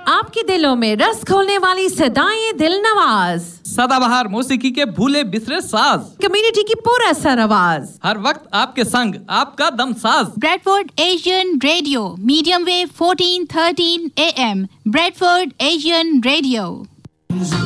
आपके दिलों में रस घोलने वाली सदाएं दिल नवाज, सदाबहार मौसीकी के भूले बिसरे साज, कम्युनिटी की पूरा सर आवाज, हर वक्त आपके संग आपका दम साज। Bradford Asian radio, medium wave 1413 AM, Bradford Asian radio.